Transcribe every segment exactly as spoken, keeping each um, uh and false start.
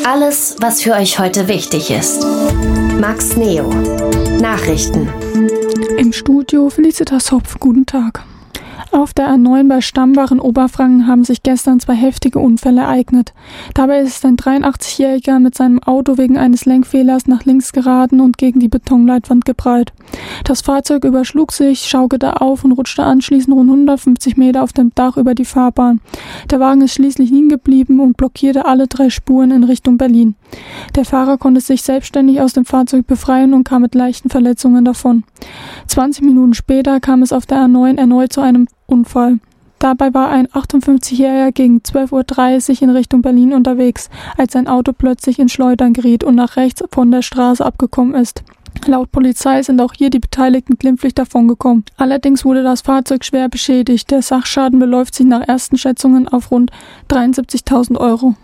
Alles, was für euch heute wichtig ist. Max Neo. Nachrichten. Im Studio Felicitas Hopf. Guten Tag. Auf der A neun bei Stambach in Oberfranken haben sich gestern zwei heftige Unfälle ereignet. Dabei ist ein dreiundachtzigjähriger mit seinem Auto wegen eines Lenkfehlers nach links geraten und gegen die Betonleitwand geprallt. Das Fahrzeug überschlug sich, schaukelte auf und rutschte anschließend rund hundertfünfzig Meter auf dem Dach über die Fahrbahn. Der Wagen ist schließlich liegen geblieben und blockierte alle drei Spuren in Richtung Berlin. Der Fahrer konnte sich selbstständig aus dem Fahrzeug befreien und kam mit leichten Verletzungen davon. zwanzig Minuten später kam es auf der A neun erneut zu einem Unfall. Dabei war ein achtundfünfzigjähriger gegen zwölf Uhr dreißig in Richtung Berlin unterwegs, als sein Auto plötzlich ins Schleudern geriet und nach rechts von der Straße abgekommen ist. Laut Polizei sind auch hier die Beteiligten glimpflich davongekommen. Allerdings wurde das Fahrzeug schwer beschädigt. Der Sachschaden beläuft sich nach ersten Schätzungen auf rund dreiundsiebzigtausend Euro.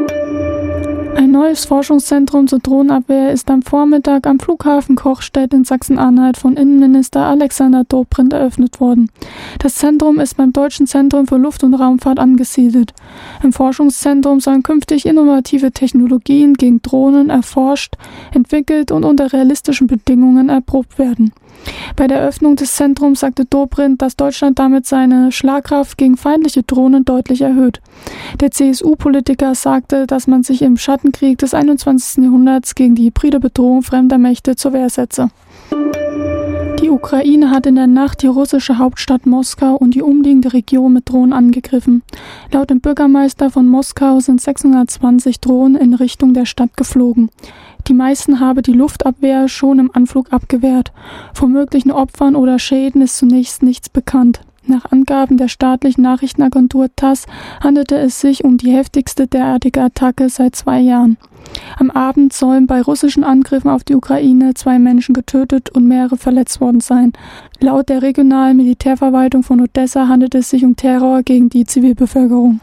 Ein neues Forschungszentrum zur Drohnenabwehr ist am Vormittag am Flughafen Kochstedt in Sachsen-Anhalt von Innenminister Alexander Dobrindt eröffnet worden. Das Zentrum ist beim Deutschen Zentrum für Luft- und Raumfahrt angesiedelt. Im Forschungszentrum sollen künftig innovative Technologien gegen Drohnen erforscht, entwickelt und unter realistischen Bedingungen erprobt werden. Bei der Eröffnung des Zentrums sagte Dobrindt, dass Deutschland damit seine Schlagkraft gegen feindliche Drohnen deutlich erhöht. Der C S U-Politiker sagte, dass man sich im Schattenkrieg des einundzwanzigsten Jahrhunderts gegen die hybride Bedrohung fremder Mächte zur Wehr setze. Die Ukraine hat in der Nacht die russische Hauptstadt Moskau und die umliegende Region mit Drohnen angegriffen. Laut dem Bürgermeister von Moskau sind sechshundertzwanzig Drohnen in Richtung der Stadt geflogen. Die meisten habe die Luftabwehr schon im Anflug abgewehrt. Von möglichen Opfern oder Schäden ist zunächst nichts bekannt. Nach Angaben der staatlichen Nachrichtenagentur T A S S handelte es sich um die heftigste derartige Attacke seit zwei Jahren. Am Abend sollen bei russischen Angriffen auf die Ukraine zwei Menschen getötet und mehrere verletzt worden sein. Laut der regionalen Militärverwaltung von Odessa handelt es sich um Terror gegen die Zivilbevölkerung.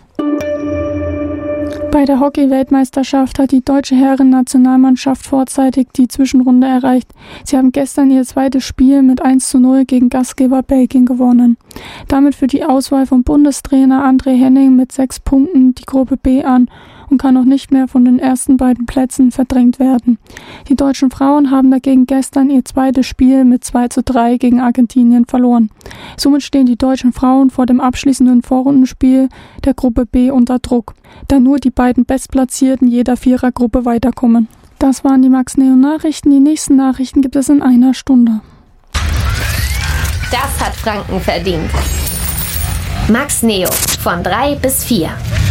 Bei der Hockey-Weltmeisterschaft hat die deutsche Herren-Nationalmannschaft vorzeitig die Zwischenrunde erreicht. Sie haben gestern ihr zweites Spiel mit eins zu null gegen Gastgeber Belgien gewonnen. Damit führt die Auswahl von Bundestrainer André Henning mit sechs Punkten die Gruppe B an und kann noch nicht mehr von den ersten beiden Plätzen verdrängt werden. Die deutschen Frauen haben dagegen gestern ihr zweites Spiel mit zwei zu drei gegen Argentinien verloren. Somit stehen die deutschen Frauen vor dem abschließenden Vorrundenspiel der Gruppe B unter Druck, da nur die beiden Bestplatzierten jeder Vierergruppe weiterkommen. Das waren die Max Neo Nachrichten. Die nächsten Nachrichten gibt es in einer Stunde. Das hat Franken verdient. Max Neo von drei bis vier.